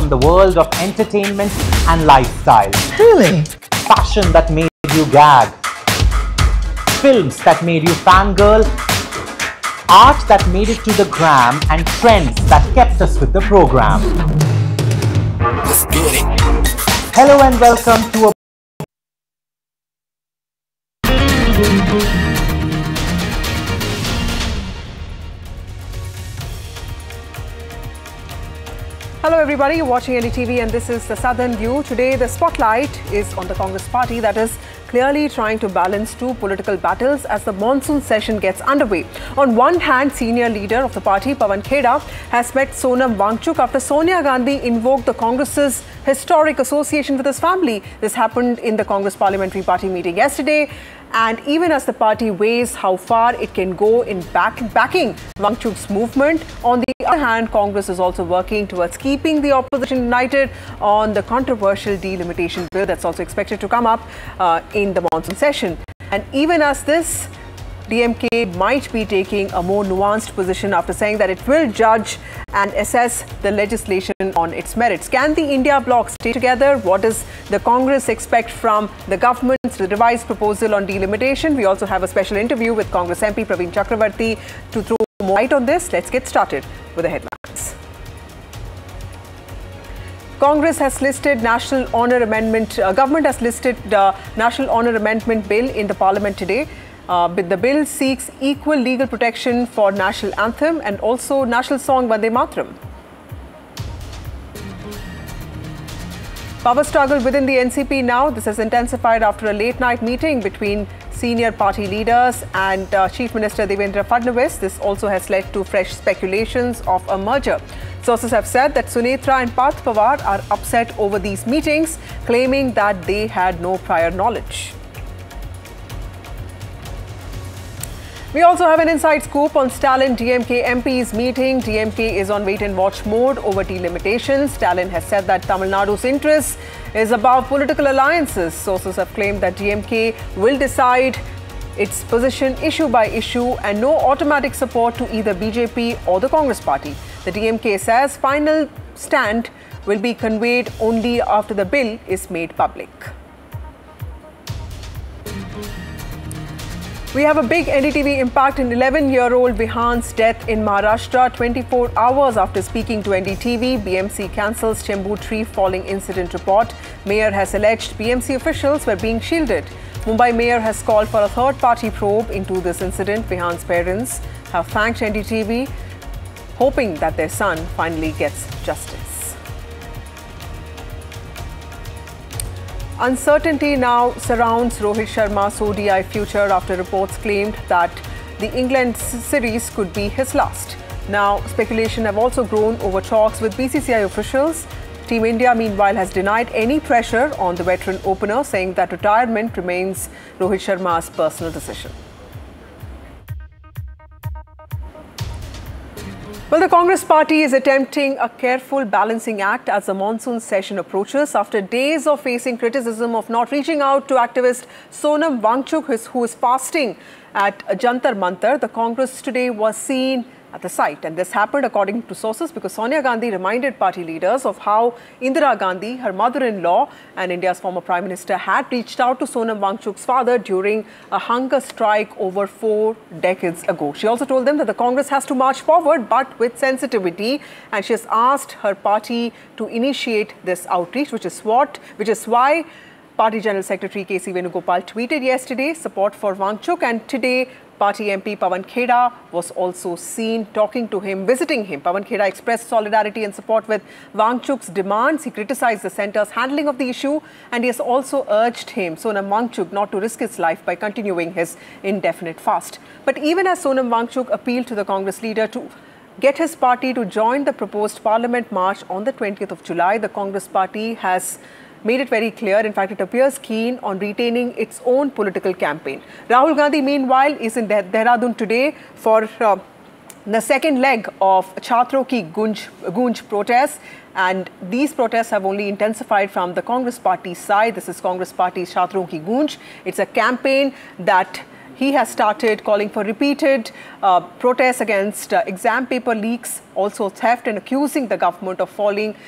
the world of entertainment and lifestyle. Really? Fashion that made you gag. Films that made you fangirl. Art that made it to the gram, and trends that kept us with the program. Let's get it. Hello and welcome to a Hello everybody, you're watching NDTV and this is the Southern View. Today the spotlight is on the Congress party that is clearly trying to balance two political battles as the monsoon session gets underway. On one hand, senior leader of the party, Pawan Kheda, has met Sonam Wangchuk after Sonia Gandhi invoked the Congress's historic association with his family. This happened in the Congress Parliamentary Party meeting yesterday. And even as the party weighs how far it can go in backing Wangchuk's movement, on the other hand, Congress is also working towards keeping the opposition united on the controversial delimitation bill that's also expected to come up in the monsoon session. And even as this, DMK might be taking a more nuanced position after saying that it will judge and assess the legislation on its merits. Can the India bloc stay together? What does the Congress expect from the government's revised proposal on delimitation? We also have a special interview with Congress MP Praveen Chakravarti to throw more light on this. Let's get started with the headlines. Congress has listed National Honour Amendment. Government has listed the National Honour Amendment Bill in the Parliament today. The bill seeks equal legal protection for national anthem and also national song Vande Mataram. Power struggle within the NCP now. This has intensified after a late-night meeting between senior party leaders and Chief Minister Devendra Fadnavis. This also has led to fresh speculations of a merger. Sources have said that Sunetra and Parth Pawar are upset over these meetings, claiming that they had no prior knowledge. We also have an inside scoop on Stalin DMK MP's meeting. DMK is on wait-and-watch mode over delimitations. Stalin has said that Tamil Nadu's interest is above political alliances. Sources have claimed that DMK will decide its position issue by issue and no automatic support to either BJP or the Congress party. The DMK says final stand will be conveyed only after the bill is made public. We have a big NDTV impact in 11-year-old Vihan's death in Maharashtra. 24 hours after speaking to NDTV, BMC cancels Chembur tree falling incident report. Mayor has alleged BMC officials were being shielded. Mumbai Mayor has called for a third-party probe into this incident. Vihan's parents have thanked NDTV, hoping that their son finally gets justice. Uncertainty now surrounds Rohit Sharma's ODI future after reports claimed that the England series could be his last. Now, speculation have also grown over talks with BCCI officials. Team India, meanwhile, has denied any pressure on the veteran opener, saying that retirement remains Rohit Sharma's personal decision. Well, the Congress party is attempting a careful balancing act as the monsoon session approaches. After days of facing criticism of not reaching out to activist Sonam Wangchuk, who is fasting at Jantar Mantar, the Congress today was seen at the site. And this happened, according to sources, because Sonia Gandhi reminded party leaders of how Indira Gandhi, her mother-in-law and India's former Prime Minister, had reached out to Sonam Wangchuk's father during a hunger strike over 4 decades ago. She also told them that the Congress has to march forward, but with sensitivity, and she has asked her party to initiate this outreach, which is why Party General Secretary K.C. Venugopal tweeted yesterday support for Wangchuk, and today Party MP Pawan Kheda was also seen talking to him, visiting him. Pawan Kheda expressed solidarity and support with Wangchuk's demands. He criticized the centre's handling of the issue, and he has also urged him, Sonam Wangchuk, not to risk his life by continuing his indefinite fast. But even as Sonam Wangchuk appealed to the Congress leader to get his party to join the proposed Parliament march on the 20th of July, the Congress party has made it very clear. In fact, it appears keen on retaining its own political campaign. Rahul Gandhi, meanwhile, is in Dehradun today for the second leg of Chhatron Ki Gunj protests. And these protests have only intensified from the Congress party side. This is Congress party's Chhatron Ki Gunj. It's a campaign that he has started calling for repeated protests against exam paper leaks, also theft, and accusing the government of falling